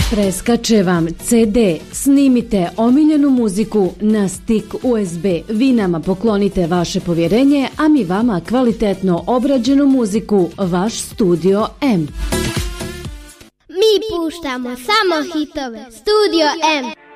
Preskače vam CD, snimite omiljenu muziku na stik USB. Vi nama poklonite vaše povjerenje, a mi vama kvalitetno obrađenu muziku, vaš Studio M. Mi puštamo samo hitove. Studio M.